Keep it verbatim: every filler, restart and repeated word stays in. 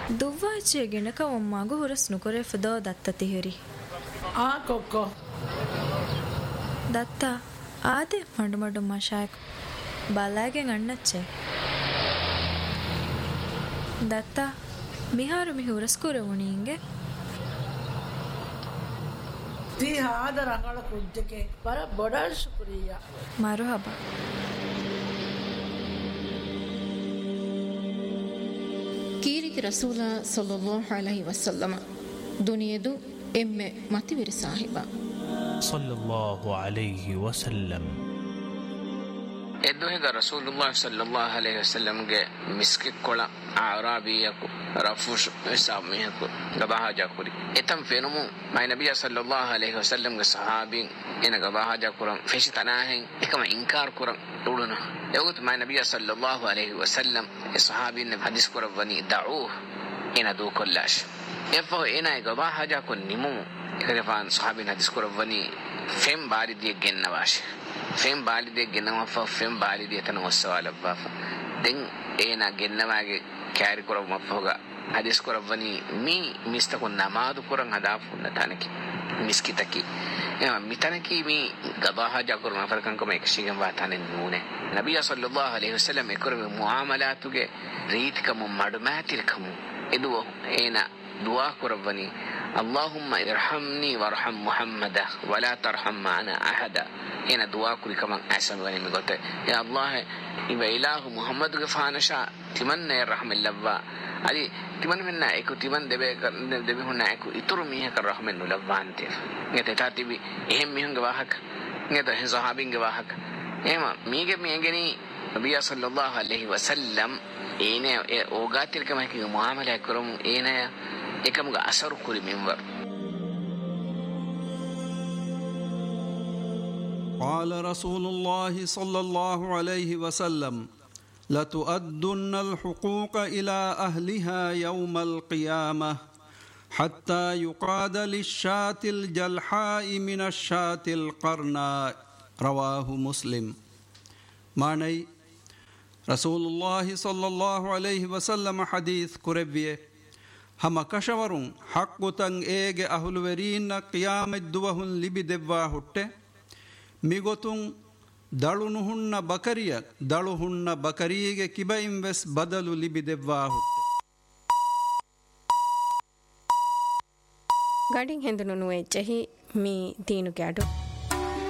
ದುವ್ವಾಚೆ ಗಿಣಕ ಒಮ್ಮಾಗು ಹುರಸ್ ನುಕೊರೆ ಫದೋ ದತ್ತ ತಿಹರಿ ಆ ಕೊಕ್ಕೋ ದತ್ತ ಆದೆ ಮಂಡು ಮಂಡು ಮಶಾಕ್ ಬಲಾಗೆ ಅಣ್ಣಚ್ಚೆ ದತ್ತ ಮಿಹಾರು ಮಿ ಹುರಸ್ ಕುರೆ ಉಣಿಂಗೆ ತಿ ಹಾದ ರಂಗಳ ಕುಜ್ಜಕೆ ಪರ ಬೊಡಲ್ ಶುಕ್ರಿಯ ಮರುಹಬ ಕೀರಿತಿ ರಸೂಲ ಸಲ್ಲಲ್ಲಾಹು ಅಲೈಹಿ ವಸಲ್ಲಮ ದುನಿಯದು ಎಮ್ಮೆ ಮತಿವಿರಿ ಸಾಹಿಬ ಸಲ್ಲಲ್ಲಾಹು ಅಲೈಹಿ ವಸಲ್ಲಂ ಎದ್ದುಹಿಗ ರಸೂಲುಲ್ಲಾಹ ಸಲ್ಲಲ್ಲಾಹು ಅಲೈಹಿ ವಸಲ್ಲಂಗೆ ಮಿಸ್ಕಿ ಕೊಳ ಆರಾಬಿಯಕು ರಫುಶ್ ಇಸಾಮಿಯಕು ಗಬಾಹಾಜಾ ಕುರಿ ಎತಂ ಫೆನುಮು ಮೈ ನಬಿಯ ಸಲ್ಲಲ್ಲಾಹು ಅಲೈಹಿ ವಸಲ್ಲಂಗೆ ಸಹಾಬಿನ್ ಎನ ಗಬಾಹಾಜಾ ಕುರಂ ಫೆಶಿ ತನಾಹೆನ್ එකම ඉන්කාර ಕುರಂ ಉಳುನ ಯಗುತ್ ಮೈ ನಬಿಯ ಸಲ್ಲಲ್ಲಾಹು ಅಲೈಹಿ ವಸಲ್ಲಂ ಎ ಸಹಾಬಿನ್ ಹದೀಸ್ ಕುರವನಿ ದಊ ಎನ ದೂ ಕೊಲ್ಲಾಶ್ ಎಫೋ ಎನ ಗಬಾಹಾಜಾ ಕುನ್ ನಿಮು ಎಗರಫಾನ್ ಸಹಾಬಿನ್ ಹದೀಸ್ ಕುರವನಿ ಫೆಂ ಬಾರಿದಿಯ ಗೆನ್ನವಾಶ್ ಫೆಂ ಬಾಲಿದೆ ಗೆನ್ನವಫ ಫೆಂ ಬಾಲಿದೆ ತನ ವಸವಾಲಬ್ಬಾಫ ದೆನ್ ಏನ ಗೆನ್ನವಾಗೆ ಕ್ಯಾರಿ ಕೊರವ ಮಫೋಗ ಹದೀಸ್ ಕೊರವನಿ ಮೀ ಮಿಸ್ತಕು ನಮಾದು ಕೊರಂ ಹದಾಫು ನತಾನಕಿ ಮಿಸ್ಕಿತಕಿ ಎಮ ಮಿತನಕಿ ಮೀ ಗಬಾಹಾಜಾ ಕೊರಮ ಫರ್ಕಂ ಕೊಮ ಎಕ್ಶಿಗಂ ವಾತಾನೆ ನೂನೆ ನಬಿಯ ಸಲ್ಲಲ್ಲಾಹು ಅಲೈಹಿ ವಸಲ್ಲಂ ಎಕರವೆ ಮುಆಮಲಾತುಗೆ ರೀತಿಕಮು ಮಡುಮಾತಿರ್ಕಮು ಇದು ಏನ ದುಆ ಕೊರವನಿ اللهم ارحمني وارحم محمد ولا ترحم معنا احد انا دعاء كل كمان احسن غني مغته يا الله يبا اله محمد غفانشا تمنى الرحم اللبا علي تمن منا اكو تمن دبه دبه هنا اكو اتر ميه الرحم اللبانت نته تاتبي اهم ميهن غواهك نته صحابين غواهك ايما ميگه ميگني نبي صلى الله عليه وسلم اينه اوغاتير كما كي معامله كرم اينه එකමුග අසරු කුරි මෙන්වර් قال رسول الله صلى الله عليه وسلم لتؤدن الحقوق إلى أهلها يوم القيامة حتى يقاد للشاة الجلحاء من الشاة القرناء رواه مسلم معني رسول الله صلى الله عليه وسلم حديث كربيه ಹಮ ಕಶವರುಂ ಹಕ್ಕುತಂ ಏಗೆ ಅಹುಲುವೆರೀನ್ನ ಕಿಯಾಮೆತ್ ದುವಹುನ್ ಲಿಬಿ ದೆವ್ವಾ ಹುಟ್ಟೆ ಮಿಗೊತುಂ ದಳುನು ಹುಣ್ಣ ಬಕರಿಯ ದಳು ಹುಣ್ಣ ಬಕರಿಗೆ ಕಿಬೈಂ ವೆಸ್ ಬದಲು ಲಿಬಿ ದೆವ್ವಾ ಹುಟ್ಟೆ ಗಡಿಂ ಹೆಂದುನು ನುವೆ ಜಹಿ ಮೀ ದೀನು ಗ್ಯಾಡು